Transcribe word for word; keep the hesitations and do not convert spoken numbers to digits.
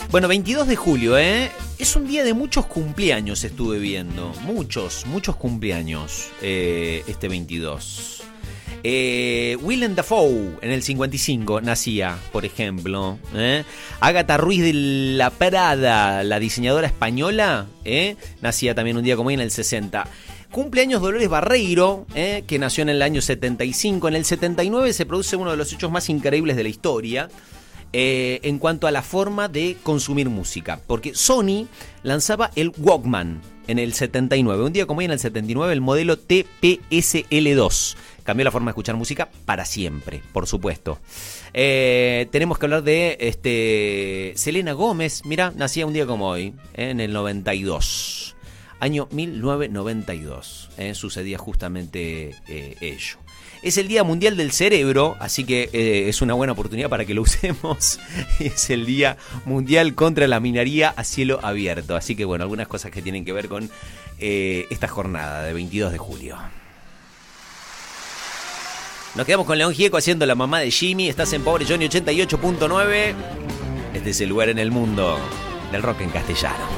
Bueno, veintidós de julio, ¿eh? Es un día de muchos cumpleaños, estuve viendo. Muchos, muchos cumpleaños eh, este veintidós. Eh, Willem Dafoe en el cincuenta y cinco nacía, por ejemplo. ¿eh? Ágata Ruiz de la Prada, la diseñadora española, ¿eh? nacía también un día como hoy en el sesenta. Cumpleaños Dolores Barreiro, ¿eh? que nació en el año setenta y cinco. En el setenta y nueve se produce uno de los hechos más increíbles de la historia. Eh, en cuanto a la forma de consumir música, porque Sony lanzaba el Walkman en el setenta y nueve, un día como hoy en el setenta y nueve, el modelo T P S L dos, cambió la forma de escuchar música para siempre, por supuesto. Eh, tenemos que hablar de este, Selena Gómez, mira, nacía un día como hoy, eh, en el noventa y dos, año mil novecientos noventa y dos, eh, sucedía justamente eh, ello. Es el Día Mundial del Cerebro, así que eh, es una buena oportunidad para que lo usemos. Es el Día Mundial contra la Minería a cielo abierto. Así que bueno, algunas cosas que tienen que ver con eh, esta jornada de veintidós de julio. Nos quedamos con León Gieco haciendo La Mamá de Jimmy. Estás en Pobre Johnny ochenta y ocho punto nueve. Este es el lugar en el mundo del rock en castellano.